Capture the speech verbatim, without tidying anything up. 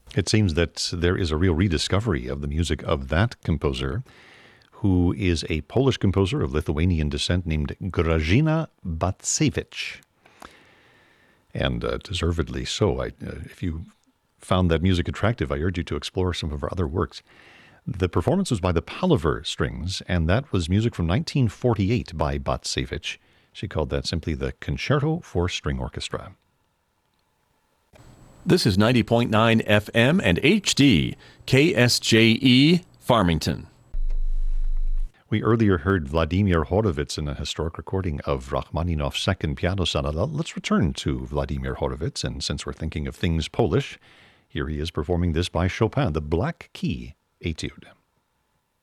It seems that there is a real rediscovery of the music of that composer, who is a Polish composer of Lithuanian descent named Grażyna Bacewicz. And uh, deservedly so. I, uh, if you found that music attractive, I urge you to explore some of her other works. The performance was by the Palaver Strings, and that was music from nineteen forty-eight by Bacewicz. She called that simply the Concerto for String Orchestra. This is ninety point nine F M and H D, K S J E, Farmington. We earlier heard Vladimir Horowitz in a historic recording of Rachmaninoff's Second Piano Sonata. Let's return to Vladimir Horowitz, and since we're thinking of things Polish, here he is performing this by Chopin, the Black Key Etude.